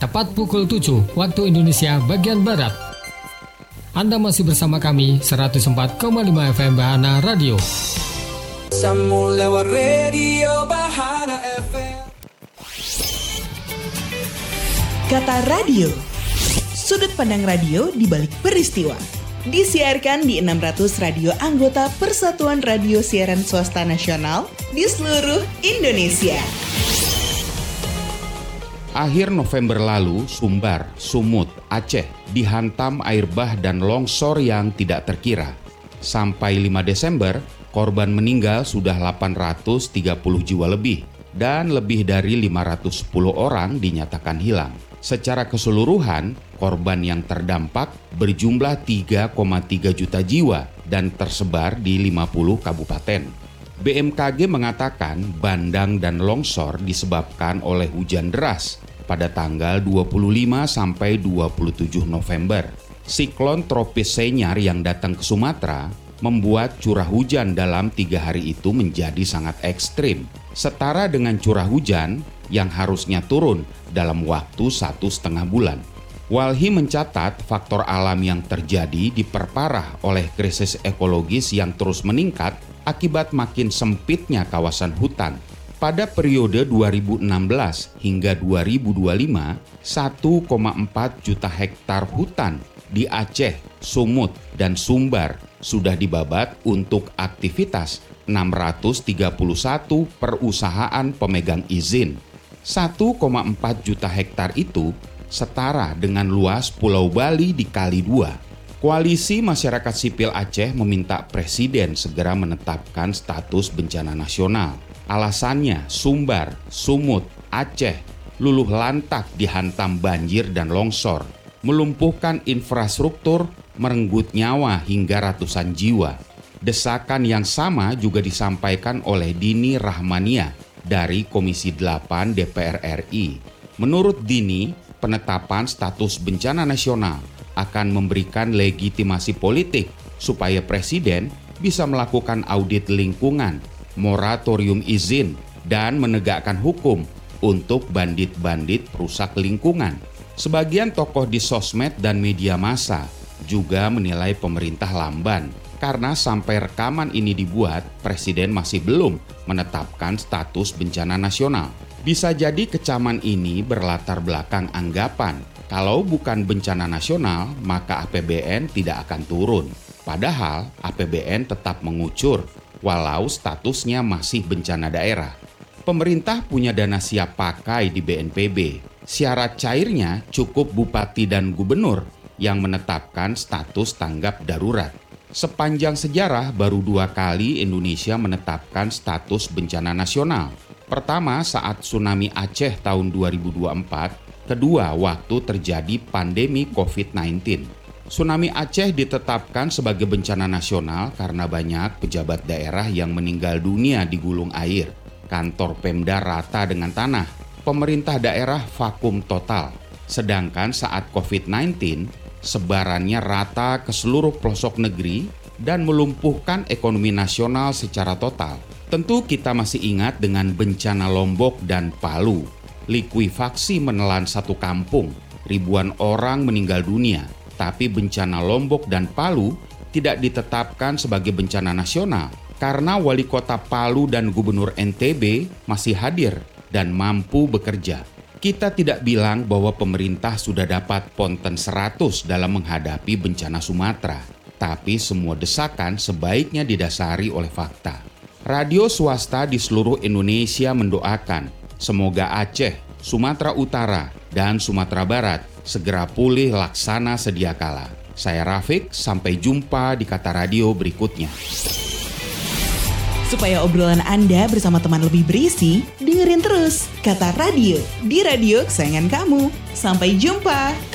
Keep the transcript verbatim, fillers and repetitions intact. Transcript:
tepat pukul tujuh waktu Indonesia bagian Barat. Anda masih bersama kami seratus empat koma lima F M Bahana Radio. Sambung lewat radio Bahana F M. Kata radio, sudut pandang radio di balik peristiwa. Disiarkan di enam ratus radio anggota Persatuan Radio Siaran Swasta Nasional di seluruh Indonesia. Akhir November lalu, Sumbar, Sumut, Aceh dihantam air bah dan longsor yang tidak terkira. Sampai lima Desember, korban meninggal sudah delapan ratus tiga puluh jiwa lebih dan lebih dari lima ratus sepuluh orang dinyatakan hilang. Secara keseluruhan, korban yang terdampak berjumlah tiga koma tiga juta jiwa dan tersebar di lima puluh kabupaten. B M K G mengatakan bandang dan longsor disebabkan oleh hujan deras pada tanggal dua puluh lima sampai dua puluh tujuh November. Siklon tropis Senyar yang datang ke Sumatera membuat curah hujan dalam tiga hari itu menjadi sangat ekstrim, setara dengan curah hujan yang harusnya turun dalam waktu satu setengah bulan. Walhi mencatat faktor alam yang terjadi diperparah oleh krisis ekologis yang terus meningkat akibat makin sempitnya kawasan hutan. Pada periode dua ribu enam belas hingga dua ribu dua puluh lima, satu koma empat juta hektar hutan di Aceh, Sumut, dan Sumbar sudah dibabat untuk aktivitas enam ratus tiga puluh satu perusahaan pemegang izin. satu koma empat juta hektar itu setara dengan luas Pulau Bali dikali dua. Koalisi Masyarakat Sipil Aceh meminta Presiden segera menetapkan status bencana nasional. Alasannya Sumbar, Sumut, Aceh luluh lantak dihantam banjir dan longsor, melumpuhkan infrastruktur, merenggut nyawa hingga ratusan jiwa. Desakan yang sama juga disampaikan oleh Dini Rahmania dari Komisi delapan D P R R I. Menurut Dini, penetapan status bencana nasional akan memberikan legitimasi politik supaya Presiden bisa melakukan audit lingkungan, moratorium izin, dan menegakkan hukum untuk bandit-bandit perusak lingkungan. Sebagian tokoh di sosmed dan media massa juga menilai pemerintah lamban karena sampai rekaman ini dibuat, Presiden masih belum menetapkan status bencana nasional. Bisa jadi kecaman ini berlatar belakang anggapan kalau bukan bencana nasional, maka A P B N tidak akan turun. Padahal A P B N tetap mengucur walau statusnya masih bencana daerah. Pemerintah punya dana siap pakai di B N P B. Syarat cairnya cukup bupati dan gubernur yang menetapkan status tanggap darurat. Sepanjang sejarah baru dua kali Indonesia menetapkan status bencana nasional. Pertama saat tsunami Aceh tahun dua ribu dua puluh empat, kedua waktu terjadi pandemi covid sembilan belas. Tsunami Aceh ditetapkan sebagai bencana nasional karena banyak pejabat daerah yang meninggal dunia di gulung air. Kantor Pemda rata dengan tanah, pemerintah daerah vakum total. Sedangkan saat covid sembilan belas, sebarannya rata ke seluruh pelosok negeri dan melumpuhkan ekonomi nasional secara total. Tentu kita masih ingat dengan bencana Lombok dan Palu. Likuifaksi menelan satu kampung, ribuan orang meninggal dunia. Tapi bencana Lombok dan Palu tidak ditetapkan sebagai bencana nasional karena wali kota Palu dan gubernur N T B masih hadir dan mampu bekerja. Kita tidak bilang bahwa pemerintah sudah dapat ponten seratus dalam menghadapi bencana Sumatera, tapi semua desakan sebaiknya didasari oleh fakta. Radio swasta di seluruh Indonesia mendoakan semoga Aceh, Sumatera Utara, dan Sumatera Barat segera pulih laksana sedia kala. Saya Rafiq, sampai jumpa di Kata Radio berikutnya. Supaya obrolan Anda bersama teman lebih berisi, dengerin terus Kata Radio di radio kesayangan kamu. Sampai jumpa.